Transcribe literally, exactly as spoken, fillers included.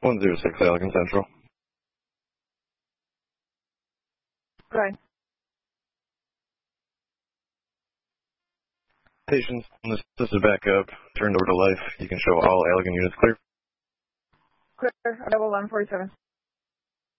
one zero six Allegan Central. Right. Patients, this is back up, turned over to life. You can show all Allegan units clear. Clear, level one forty-seven.